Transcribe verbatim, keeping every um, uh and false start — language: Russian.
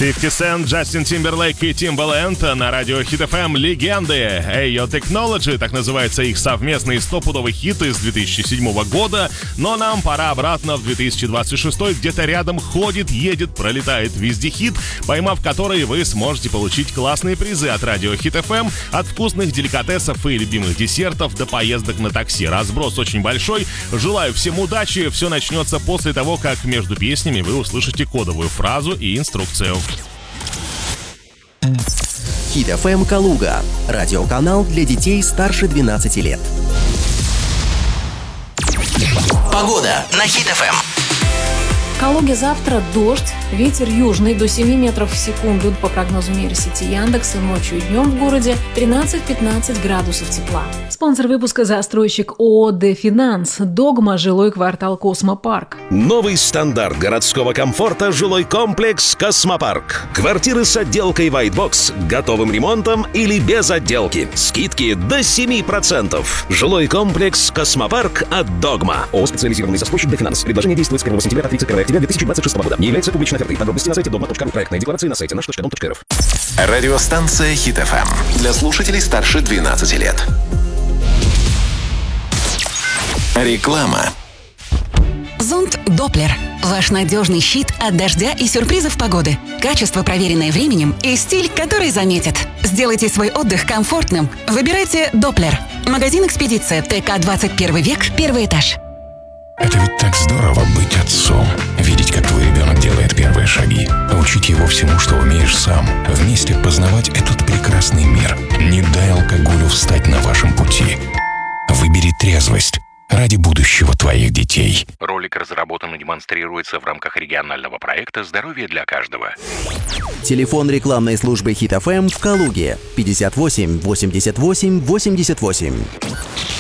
пятьдесят Cent, Джастин Тимберлейк и Timbaland на радио Hit эф эм легенды. Ayo Technology, так называется их совместный стопудовый хит из две тысячи седьмого года. Но нам пора обратно в две тысячи двадцать шестой, где-то рядом ходит, едет, пролетает везде хит, поймав который вы сможете получить классные призы от радио Hit эф эм, от вкусных деликатесов и любимых десертов до поездок на такси. Разброс очень большой. Желаю всем удачи. Все начнется после того, как между песнями вы услышите кодовую фразу и инструкцию. Hit эф эм Калуга. Радиоканал для детей старше двенадцати лет. Погода на Hit эф эм. В Калуге завтра дождь, ветер южный до семи метров в секунду по прогнозу Нейросети Яндекса. Ночью и днем в городе тринадцать-пятнадцать градусов тепла. Спонсор выпуска — застройщик ООО «Дефинанс». Догма, жилой квартал «Космопарк». Новый стандарт городского комфорта — жилой комплекс «Космопарк». Квартиры с отделкой White Box, готовым ремонтом или без отделки. Скидки до семь процентов. Жилой комплекс «Космопарк» от Догма. ООО «Специализированный застройщик Дефинанс». Предложение действует с первого сентября по тридцать первое октября две тысячи двадцать шестого года. Не является публичной офертой. Подробности на сайте догма точка ру. Проектная декларация на сайте наш точка дом точка эр эф. Радиостанция Hit эф эм для слушателей старше двенадцати лет. Реклама. Зонт Доплер. Ваш надежный щит от дождя и сюрпризов погоды. Качество, проверенное временем, и стиль, который заметит. Сделайте свой отдых комфортным. Выбирайте Доплер. Магазин «Экспедиция», ТК двадцать первый век, первый этаж. Это ведь так здорово быть отцом. Видеть, как твой ребенок делает первые шаги. Учить его всему, что умеешь сам. Вместе познавать этот прекрасный мир. Не дай алкоголю встать на вашем пути. Выбери трезвость ради будущего твоих детей. Ролик разработан и демонстрируется в рамках регионального проекта «Здоровье для каждого». Телефон рекламной службы Hit эф эм в Калуге пятьдесят восемь восемьдесят восемь восемьдесят восемь.